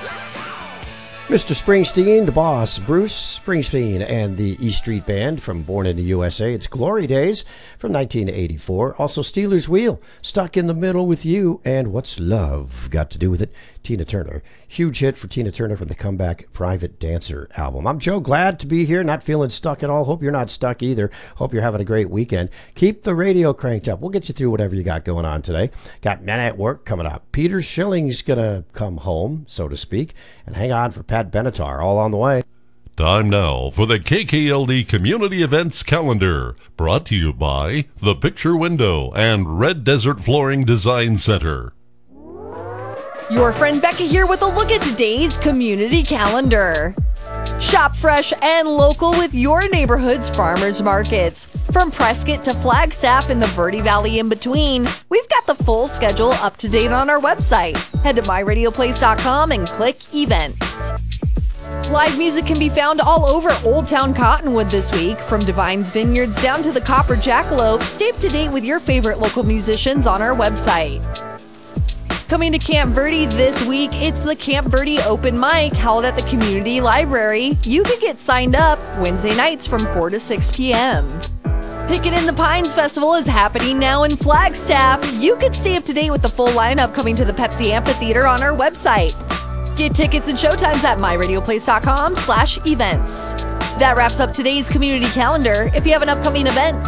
Mr. Springsteen, the boss, Bruce Springsteen, and the E Street Band from Born in the USA. It's Glory Days from 1984. Also, Stealers Wheel, Stuck in the Middle with You, and What's Love Got to Do with It? Tina Turner. Huge hit for Tina Turner from the comeback Private Dancer album. I'm Joe, glad to be here, not feeling stuck at all. Hope you're not stuck either. Hope you're having a great weekend. Keep the radio cranked up. We'll get you through whatever you got going on today. Got Men at Work coming up. Peter Schilling's going to come home, so to speak, and hang on for Pat Benatar, all on the way. Time now for the KKLD Community Events Calendar, brought to you by The Picture Window and Red Desert Flooring Design Center. Your friend Becca here with a look at today's community calendar. Shop fresh and local with your neighborhood's farmers markets. From Prescott to Flagstaff and the Verde Valley in between, we've got the full schedule up to date on our website. Head to myradioplace.com and click events. Live music can be found all over Old Town Cottonwood this week. From Divine's Vineyards down to the Copper Jackalope, stay up to date with your favorite local musicians on our website. Coming to Camp Verde this week, it's the Camp Verde Open Mic held at the Community Library. You can get signed up Wednesday nights from 4 to 6 p.m. Pickin' in the Pines Festival is happening now in Flagstaff. You can stay up to date with the full lineup coming to the Pepsi Amphitheater on our website. Get tickets and showtimes at myradioplace.com/events. That wraps up today's community calendar. If you have an upcoming event,